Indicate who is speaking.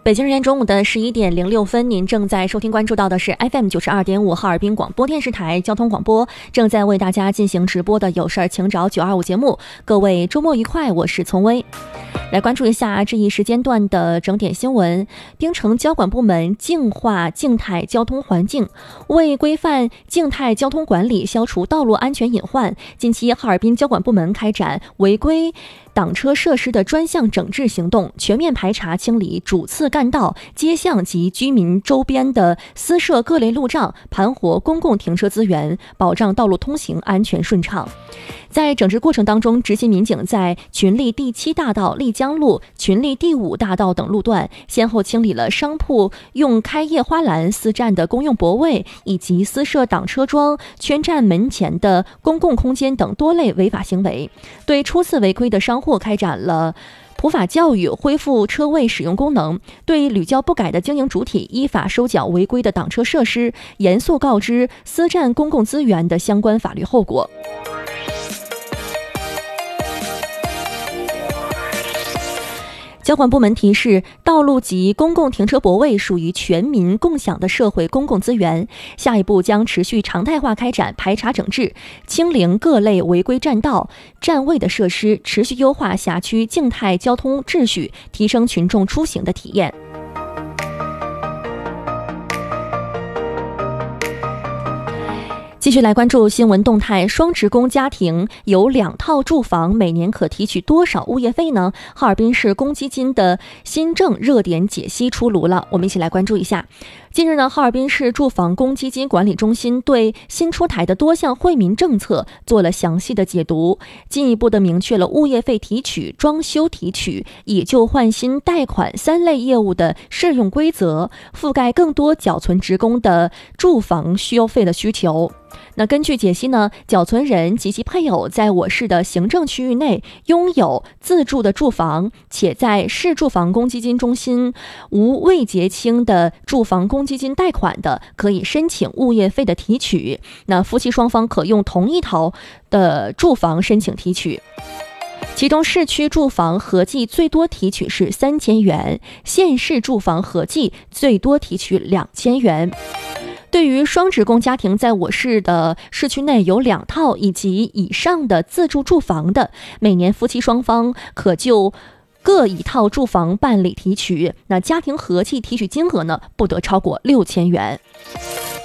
Speaker 1: 北京时间中午的11:06，您正在收听关注到的是 FM92.5哈尔滨广播电视台交通广播，正在为大家进行直播的有事儿请找925节目。各位周末愉快，我是丛薇。来关注一下这一时间段的整点新闻。槟城交管部门净化静态交通环境，为规范静态交通管理，消除道路安全隐患，近期哈尔滨交管部门开展违规挡车设施的专项整治行动，全面排查清理主次干道、街巷及居民周边的私设各类路障，盘活公共停车资源，保障道路通行安全顺畅。在整治过程当中，执勤民警在群力第7大道丽江路、群力第5大道等路段，先后清理了商铺用开业花篮私占的公用泊位，以及私设挡车桩、圈占门前的公共空间等多类违法行为，对初次违规的商户开展了普法教育，恢复车位使用功能，对屡教不改的经营主体依法收缴违规的挡车设施，严肃告知私占公共资源的相关法律后果。交管部门提示，道路及公共停车泊位属于全民共享的社会公共资源，下一步将持续常态化开展排查整治，清零各类违规占道、占位的设施，持续优化辖区静态交通秩序，提升群众出行的体验。继续来关注新闻动态，双职工家庭有2套住房，每年可提取多少物业费呢？哈尔滨市公积金的新政热点解析出炉了，我们一起来关注一下。近日呢，哈尔滨市住房公积金管理中心对新出台的多项惠民政策做了详细的解读，进一步的明确了物业费提取、装修提取、以旧换新贷款3类业务的适用规则，覆盖更多缴存职工的住房消费的需求。那根据解析呢，缴存人及其配偶在我市的行政区域内拥有自住的住房，且在市住房公积金中心无未结清的住房公积金贷款的，可以申请物业费的提取。那夫妻双方可用同一套的住房申请提取。其中市区住房合计最多提取是3000元，县市住房合计最多提取2000元。对于双职工家庭在我市的市区内有2套以及以上的自住住房的，每年夫妻双方可就各1套住房办理提取，那家庭合计提取金额呢，不得超过6000元。